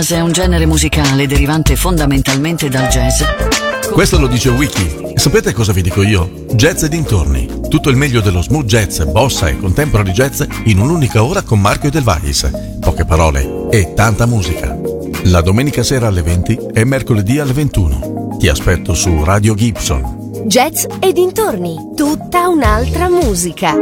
È un genere musicale derivante fondamentalmente dal jazz. Questo lo dice Wiki. E sapete cosa vi dico io? Jazz e dintorni. Tutto il meglio dello smooth jazz, bossa e contemporary jazz in un'unica ora con Marco Del Vallis. Poche parole e tanta musica. La domenica sera alle 20 e mercoledì alle 21. Ti aspetto su Radio Gibson. Jazz e dintorni. Tutta un'altra musica.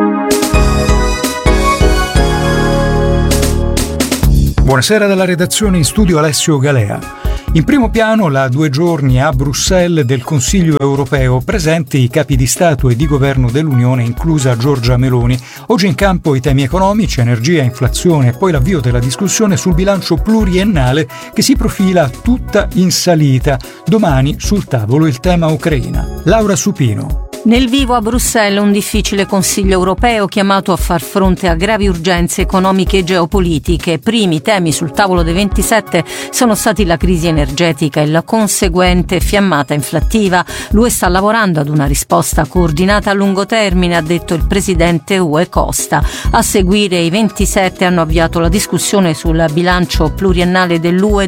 Buonasera dalla redazione, in studio Alessio Galea. In primo piano la 2 giorni a Bruxelles del Consiglio europeo, presenti i capi di Stato e di Governo dell'Unione, inclusa Giorgia Meloni. Oggi in campo i temi economici, energia, inflazione e poi l'avvio della discussione sul bilancio pluriennale che si profila tutta in salita. Domani sul tavolo il tema Ucraina. Laura Supino. Nel vivo a Bruxelles un difficile Consiglio europeo chiamato a far fronte a gravi urgenze economiche e geopolitiche. Primi temi sul tavolo dei 27 sono stati la crisi energetica e la conseguente fiammata inflattiva. L'UE sta lavorando ad una risposta coordinata a lungo termine, ha detto il presidente UE Costa. A seguire i 27 hanno avviato la discussione sul bilancio pluriennale dell'UE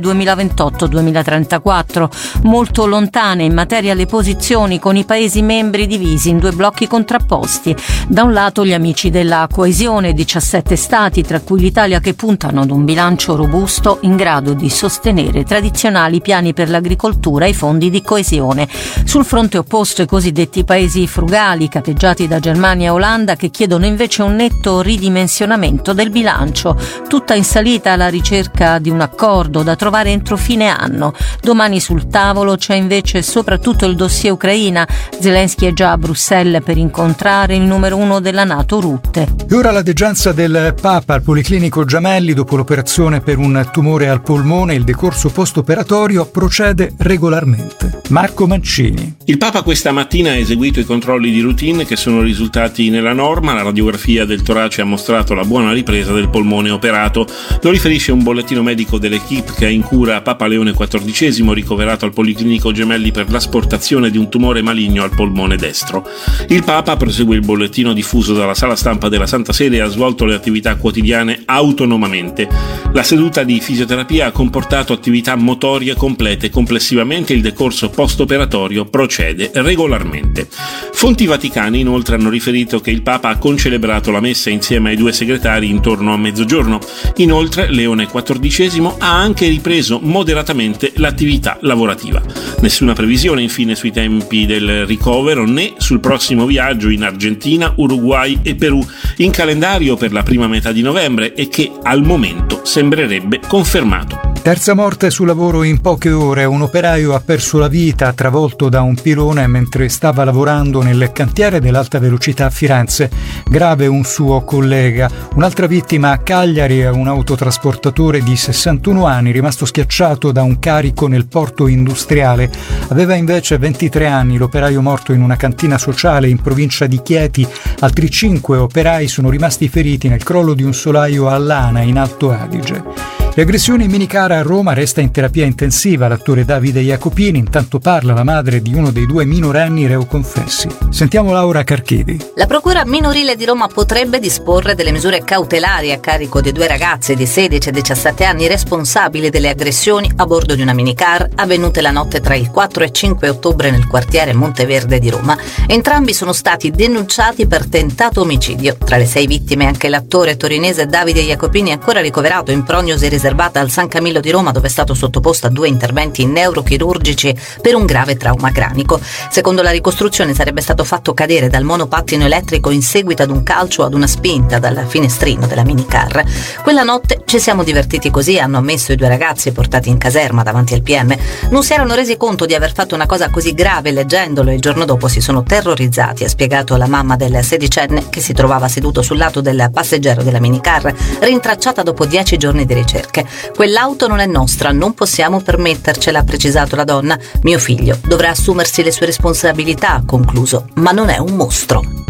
2028-2034. Molto lontane in materia le posizioni, con i Paesi membri divisi in 2 blocchi contrapposti. Da un lato gli amici della coesione, 17 stati, tra cui l'Italia, che puntano ad un bilancio robusto in grado di sostenere tradizionali piani per l'agricoltura e i fondi di coesione. Sul fronte opposto i cosiddetti paesi frugali, capeggiati da Germania e Olanda, che chiedono invece un netto ridimensionamento del bilancio. Tutta in salita alla ricerca di un accordo da trovare entro fine anno. Domani sul tavolo c'è invece soprattutto il dossier Ucraina. Zelensky è già a Bruxelles per incontrare il numero 1 della NATO, Rutte. E ora la degenza del Papa al Policlinico Gemelli dopo l'operazione per un tumore al polmone. Il decorso post-operatorio procede regolarmente. Marco Mancini. Il Papa questa mattina ha eseguito i controlli di routine che sono risultati nella norma. La radiografia del torace ha mostrato la buona ripresa del polmone operato. Lo riferisce un bollettino medico dell'equipe che ha in cura Papa Leone XIV, ricoverato al Policlinico Gemelli per l'asportazione di un tumore maligno al polmone destro. Il Papa, prosegue il bollettino diffuso dalla sala stampa della Santa Sede, ha svolto le attività quotidiane autonomamente. La seduta di fisioterapia ha comportato attività motorie complete. Complessivamente il decorso post-operatorio procede regolarmente. Fonti vaticane inoltre hanno riferito che il Papa ha concelebrato la messa insieme ai 2 segretari intorno a mezzogiorno. Inoltre Leone XIV ha anche ripreso moderatamente l'attività lavorativa. Nessuna previsione infine sui tempi del ricovero né sul prossimo viaggio in Argentina, Uruguay e Perù, in calendario per la prima metà di novembre e che al momento sembrerebbe confermato. Terza morte sul lavoro in poche ore. Un operaio ha perso la vita travolto da un pilone mentre stava lavorando nel cantiere dell'alta velocità a Firenze. Grave un suo collega. Un'altra vittima a Cagliari è un autotrasportatore di 61 anni rimasto schiacciato da un carico nel porto industriale. Aveva invece 23 anni l'operaio morto in una cantina sociale in provincia di Chieti. Altri 5 operai sono rimasti feriti nel crollo di un solaio a Lana in Alto Adige. Le aggressioni in minicar a Roma, resta in terapia intensiva l'attore Davide Jacopini. Intanto parla la madre di uno dei 2 minorenni reoconfessi. Sentiamo Laura Carchidi. La procura minorile di Roma potrebbe disporre delle misure cautelari a carico dei 2 ragazzi di 16 e 17 anni responsabili delle aggressioni a bordo di una minicar avvenute la notte tra il 4 e 5 ottobre nel quartiere Monteverde di Roma. Entrambi sono stati denunciati per tentato omicidio. Tra le 6 vittime anche l'attore torinese Davide Jacopini, ancora ricoverato in prognosi riservata al San Camillo di Roma, dove è stato sottoposto a 2 interventi neurochirurgici per un grave trauma cranico. Secondo la ricostruzione sarebbe stato fatto cadere dal monopattino elettrico in seguito ad un calcio ad una spinta dal finestrino della minicar. Quella notte ci siamo divertiti così, hanno ammesso i 2 ragazzi portati in caserma davanti al PM. Non si erano resi conto di aver fatto una cosa così grave leggendolo e il giorno dopo si sono terrorizzati, ha spiegato la mamma del 16enne che si trovava seduto sul lato del passeggero della minicar, rintracciata dopo 10 giorni di ricerca. Quell'auto non è nostra, non possiamo permettercela, ha precisato la donna. Mio figlio dovrà assumersi le sue responsabilità, ha concluso, ma non è un mostro.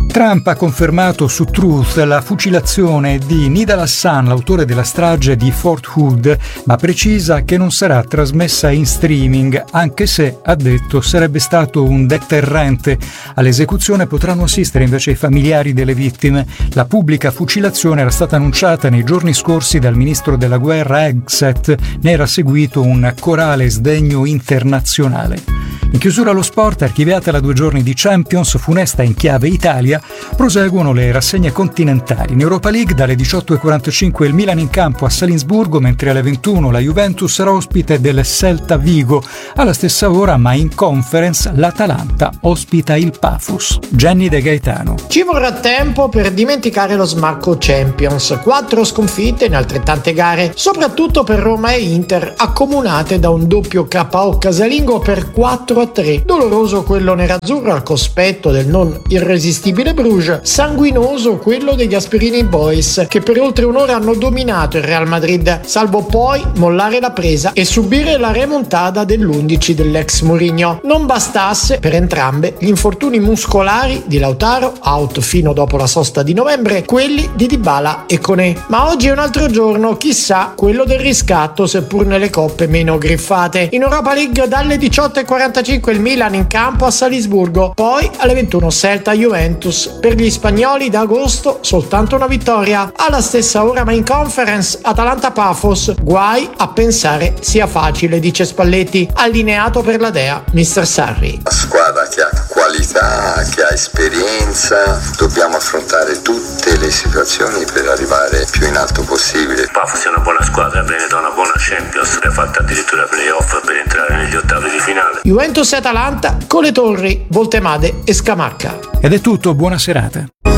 Trump ha confermato su Truth la fucilazione di Nidal Hassan, l'autore della strage di Fort Hood, ma precisa che non sarà trasmessa in streaming, anche se, ha detto, sarebbe stato un deterrente. All'esecuzione potranno assistere invece i familiari delle vittime. La pubblica fucilazione era stata annunciata nei giorni scorsi dal ministro della guerra Hegseth, ne era seguito un corale sdegno internazionale. In chiusura allo sport, archiviata la 2 giorni di Champions, funesta in chiave Italia, proseguono le rassegne continentali. In Europa League dalle 18:45 il Milan in campo a Salisburgo, mentre alle 21 la Juventus sarà ospite del Celta Vigo. Alla stessa ora, ma in Conference, l'Atalanta ospita il Pafos. Gianni De Gaetano. Ci vorrà tempo per dimenticare lo smacco Champions. 4 sconfitte in altrettante gare, soprattutto per Roma e Inter, accomunate da un doppio KO casalingo per 4-3. Doloroso quello nerazzurro al cospetto del non irresistibile Bruges, sanguinoso quello degli Gasperini Boys, che per oltre un'ora hanno dominato il Real Madrid, salvo poi mollare la presa e subire la remontada dell'11 dell'ex Mourinho. Non bastasse per entrambe gli infortuni muscolari di Lautaro, out fino dopo la sosta di novembre, quelli di Dybala e Koné. Ma oggi è un altro giorno, chissà quello del riscatto, seppur nelle coppe meno griffate. In Europa League dalle 18:45 il Milan in campo a Salisburgo, poi alle 21 Celta Juventus. Per gli spagnoli da agosto soltanto una vittoria. Alla stessa ora, ma in Conference, Atalanta Pafos. Guai a pensare sia facile, dice Spalletti, allineato per la Dea Mr. Sarri. Una squadra che ha qualità, che ha esperienza, dobbiamo affrontare tutte le situazioni per arrivare più in alto possibile. Pafos è una buona squadra, viene da una buona Champions, ha fatto addirittura playoff per entrare negli ottavi di finale. Juventus e Atalanta con le torri Voltemade e Scamacca. Ed è tutto, buona serata.